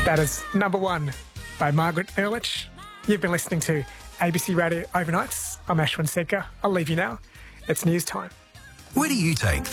That is Number One by Margaret Ehrlich. You've been listening to ABC Radio Overnights. I'm Ashwin Secker. I'll leave you now. It's news time. Where do you take